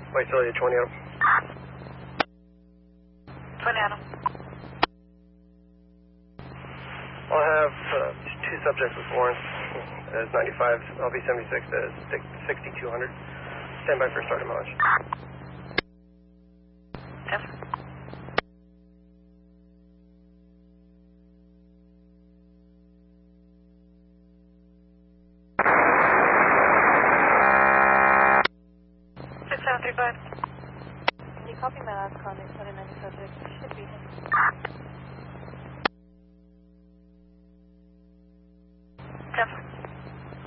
White Celia, 20 Adam. 20 Adam. I'll have two subjects with warrants. As 95, LV 76 to 6200. Stand by for start of mileage. Yes. Can you copy my last comment? 29 subject should be him.